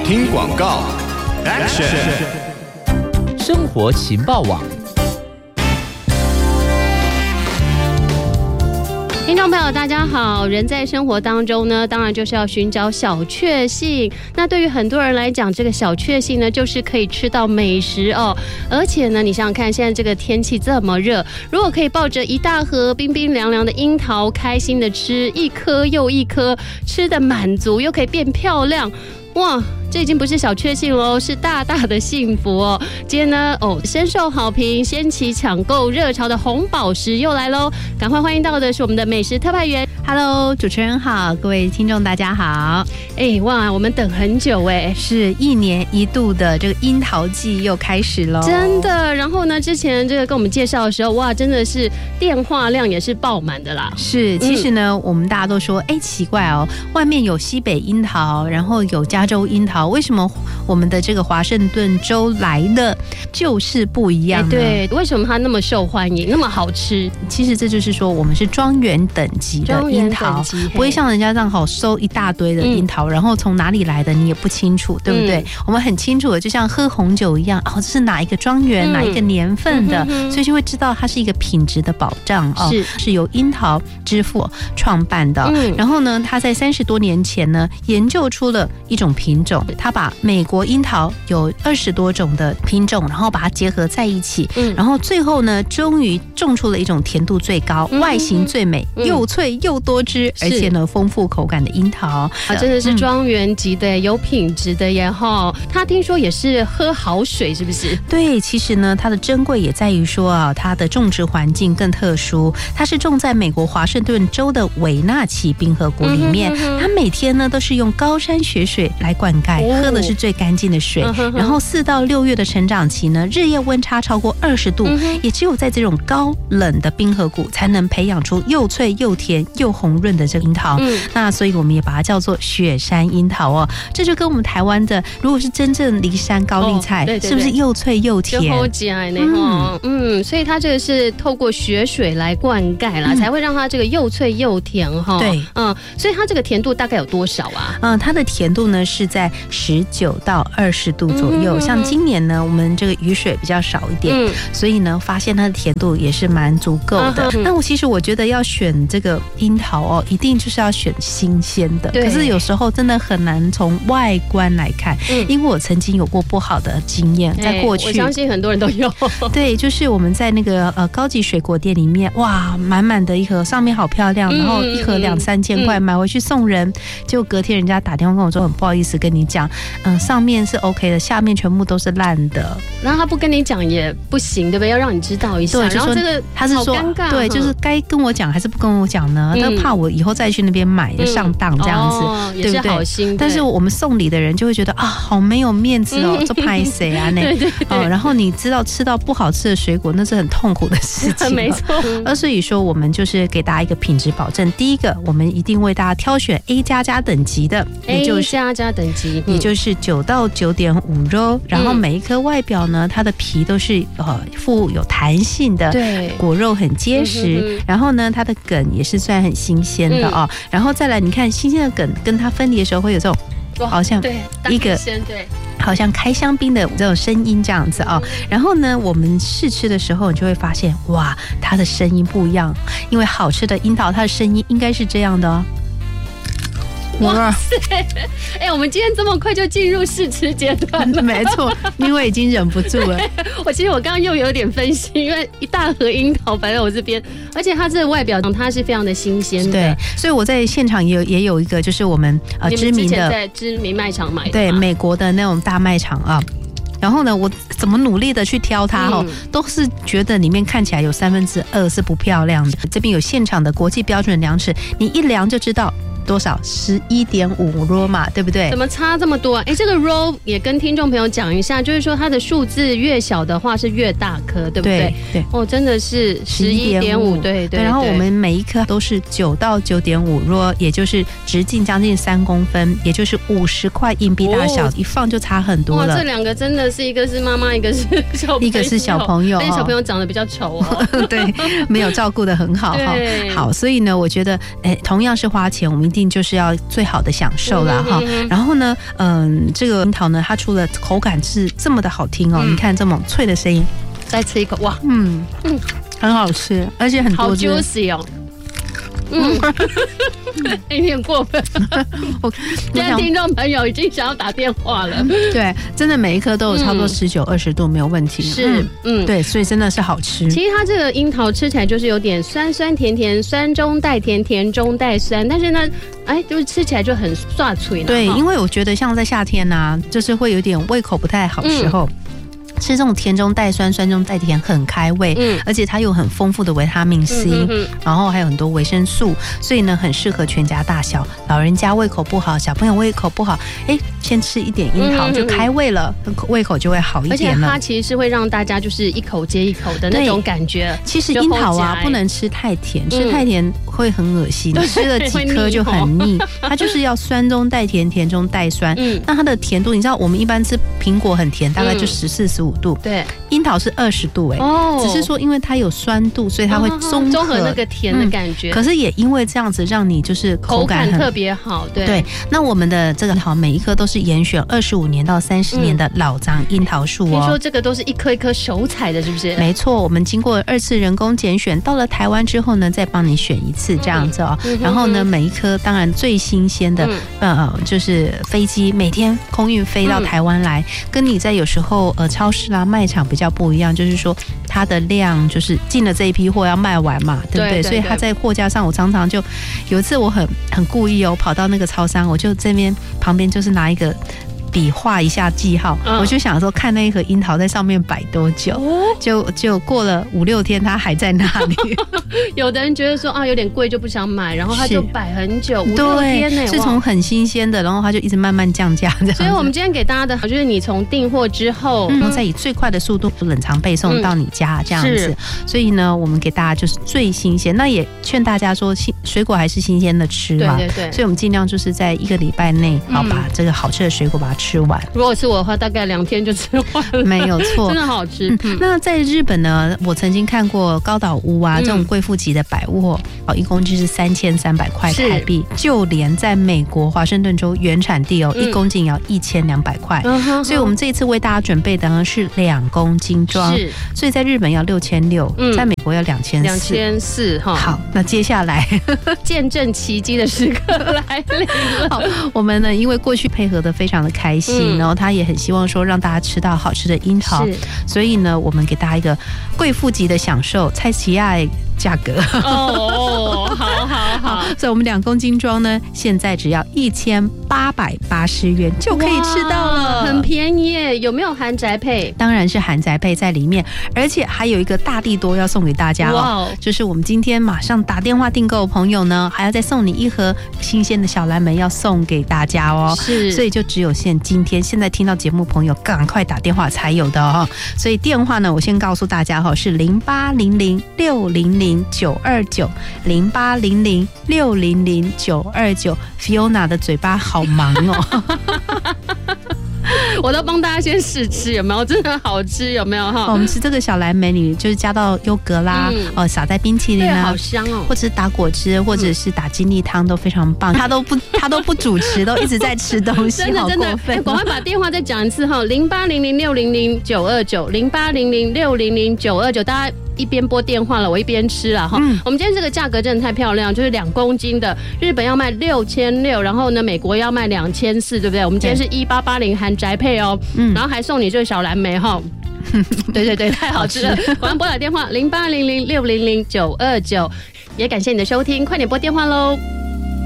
听广告 ，Action！ 生活情报网。 听众朋友大家好，人在生活当中呢，当然就是要寻找小确幸。那对于很多人来讲，这个小确幸呢，就是可以吃到美食哦。而且呢，你想想看，现在这个天气这么热，如果可以抱着一大盒冰冰凉凉的樱桃，开心的吃一颗又一颗，吃得满足又可以变漂亮，哇！这已经不是小确幸喽，是大大的幸福哦。今天呢，深受好评，掀起抢购热潮的红宝石又来喽！赶快欢迎到的是我们的美食特派员。 Hello， 主持人好，各位听众大家好。 哇，我们等很久是1年1度的这个樱桃季又开始喽， 真的。然后呢，之前这个跟我们介绍的时候，哇，真的是电话量也是爆满的啦。 是，其实呢，我们大家都说，奇怪哦，外面有西北樱桃，然后有加州樱桃。为什么我们的这个华盛顿州来的就是不一样呢？ 对，为什么它那么受欢迎，那么好吃？ 其实这就是说，我们是庄园等级的樱桃，不会像人家这样好收一大堆的樱桃，然后从哪里来的你也不清楚，对不对？我们很清楚的，就像喝红酒一样，这是哪一个庄园、哪一个年份的，所以就会知道它是一个品质的保障是由樱桃之父创办的。然后呢，他在30多年前呢，研究出了一种品种。他把美国樱桃有20多种的品种，然后把它结合在一起，然后最后呢，终于种出了一种甜度最高、外形最美、又脆又多汁，而且呢丰富口感的樱桃真的是庄园级的，有品质的耶哈。他听说也是喝好水，是不是？ 对，其实呢，它的珍贵也在于说它的种植环境更特殊，它是种在美国华盛顿州的韦纳奇冰河谷里面，它每天呢都是用高山雪水来灌溉。喝的是最干净的水，然后4到6月的成长期呢，日夜温差超过20度，也只有在这种高冷的冰河谷才能培养出又脆又甜又红润的这个樱桃。那所以我们也把它叫做雪山樱桃哦。这就跟我们台湾的，如果是真正梨山高丽菜，是不是又脆又甜？ 所以它这个是透过雪水来灌溉啦，才会让它这个又脆又甜哈。 对， 所以它这个甜度大概有多少啊？ 它的甜度呢是在19到20度左右。像今年呢，我们这个雨水比较少一点，所以呢，发现它的甜度也是蛮足够的。那其实我觉得要选这个樱桃一定就是要选新鲜的。可是有时候真的很难从外观来看，因为我曾经有过不好的经验，在过去， 我相信很多人都有。 对，就是我们在那个高级水果店里面，哇，满满的一盒，上面好漂亮，然后一盒2-3千块，买回去送人，结果隔天人家打电话跟我说，很不好意思跟你讲，上面是 OK 的，下面全部都是烂的。 然后他不跟你讲也不行，对不对？要让你知道一下。 对， 然后这个他是说，对，就是该跟我讲还是不跟我讲呢？他怕我以后再去那边买就上当这样子，对不对？好心。但是我们送礼的人就会觉得好没有面子哦，这拍谁啊？ 对。 然后你知道吃到不好吃的水果，那是很痛苦的事情。 没错。 所以说，我们就是给大家一个品质保证。第一个，我们一定为大家挑选 A++ 等级的，也就是 A++ 等级， 也就是9到9.5肉，然后每一颗外表呢，它的皮都是富有弹性的， 对， 果肉很结实，然后呢，它的梗也是算很新鲜的然后再来，你看新鲜的梗跟它分离的时候会有这种好像一个好像开香槟的这种声音这样子然后呢，我们试吃的时候，你就会发现哇，它的声音不一样，因为好吃的樱桃，它的声音应该是这样的哇塞！我们今天这么快就进入试吃阶段了， 没错，因为已经忍不住了。 其实我刚刚又有点分析，因为一大盒樱桃摆在我这边，而且它这个外表它是非常的新鲜的。 对，所以我在现场也有一个，就是我们知名的， 在知名卖场买的， 对，美国的那种大卖场然后呢，我怎么努力的去挑它都是觉得里面看起来有2/3是不漂亮的。这边有现场的国际标准量尺，你一量就知道。多少11.5 row 嘛，对不对？ 怎么差这么多这个 row 也跟听众朋友讲一下，就是说它的数字越小的话是越大颗，对不对？ 对真的是11.5，对。 然后我们每一颗都是9到9.5 row，也就是直径将近3公分，也就是50块硬币大小，一放就差很多了。 这两个真的是一个是妈妈，一个是小朋友， 一个是小朋友， 而且小朋友长得比较丑对，没有照顾得很好好，所以呢，我觉得同样是花钱，我们定就是要最好的享受啦哈。然后呢，这个樱桃呢，它除了口感是这么的好听哦，你看这么脆的声音， 再吃一口，哇， 很好吃，而且很多好 juicy 哦。有点过分。现在听众朋友已经想要打电话了。 对，真的每一颗都有差不多19、20度，没有问题。 是， 对，所以真的是好吃。 其实它这个樱桃吃起来就是有点酸酸甜甜，酸中带甜，甜中带酸，但是呢，就是吃起来就很刷脆。 对，因为我觉得像在夏天啊，就是会有点胃口不太好的时候。吃这种甜中带酸，酸中带甜，很开胃，而且它有很丰富的维他命 C，然后还有很多维生素，所以呢很适合全家大小。老人家胃口不好，小朋友胃口不好，先吃一点樱桃就开胃了，胃口就会好一点了。 而且它其实是会让大家就是一口接一口的那种感觉。 其实樱桃啊不能吃太甜，吃太甜会很恶心，吃了几颗就很腻。它就是要酸中带甜，甜中带酸。那它的甜度，你知道我们一般吃苹果很甜，大概就14、15度， 对， 樱桃是20度只是说因为它有酸度，所以它会综合那个甜的感觉。 可是也因为这样子，让你就是口感特别好。对， 那我们的这个桃每一颗都是严选25年到30年的老长樱桃树听说这个都是一颗一颗手采的，是不是？ 没错，我们经过2次人工拣选，到了台湾之后呢，再帮你选1次这样子哦。然后呢，每一颗当然最新鲜的，就是飞机每天空运飞到台湾来，跟你在有时候超市啦、卖场比较不一样，就是说它的量就是进了这一批货要卖完嘛，对不对？所以它在货架上，我常常就有一次我很故意跑到那个超商，我就这边旁边就是拿一个笔画一下记号，我就想说看那一盒樱桃在上面摆多久，就过了5、6天，它还在那里。 有的人觉得说有点贵就不想买，然后他就摆很久，5、6天呢， 是从很新鲜的，然后它就一直慢慢降价这样。 所以我们今天给大家的就是你从订货之后， 再以最快的速度冷藏配送到你家这样子。所以呢，我们给大家就是最新鲜，那也劝大家说水果还是新鲜的吃嘛。对。所以我们尽量就是在1个礼拜内把这个好吃的水果把它吃完。 如果是我的话，大概2天就吃完了。 没有错， 真的好吃。 那在日本呢，我曾经看过高岛屋啊，这种贵妇级的百物，1公斤是3300块台币。就连在美国华盛顿州原产地1公斤要1200块。所以我们这一次为大家准备的呢是2公斤装，所以在日本要6600，在美国要2400。好，那接下来见证奇迹的时刻来临了。 好，我们呢因为过去配合的非常的开心，然后他也很希望说让大家吃到好吃的樱桃，所以呢我们给大家一个贵妇级的享受，蔡奇亚价格。好，所以我们2公斤装呢，现在只要1880元就可以吃到了， 很便宜耶。有没有含宅配？ 当然是含宅配在里面，而且还有一个大地多要送给大家就是我们今天马上打电话订购的朋友呢，还要再送你1盒新鲜的小蓝莓要送给大家所以就只有今天现在听到节目朋友赶快打电话才有的所以电话呢，我先告诉大家是0800600929，0800600929。Fiona 的嘴巴好忙我都帮大家先试吃，有没有？真的好吃，有没有我们吃这个小蓝莓，你就是加到优格啦，撒在冰淇淋啊， 好香或者是打果汁，或者是打精力汤都非常棒。他都不主持，都一直在吃东西， 真的过分。 赶快把电话再讲一次0800600929，0800600929，大家一边拨电话了，我一边吃了我们今天这个价格真的太漂亮，就是2公斤的，日本要卖6600，然后呢美国要卖2400，对不对？我们今天是1880含宅配然后还送你这个小蓝莓对，太好吃了。赶快拨打电话0800600929，也感谢你的收听，快点拨电话喽。